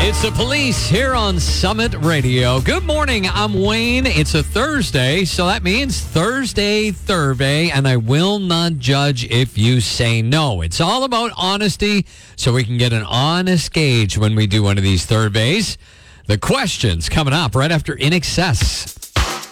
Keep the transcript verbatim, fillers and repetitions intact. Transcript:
It's the Police here on Summit Radio. Good morning, I'm Wayne. It's a Thursday, so that means Thursday Thursday, and I will not judge if you say no. It's all about honesty, so we can get an honest gauge when we do one of these Thursdays. The questions coming up right after In Excess.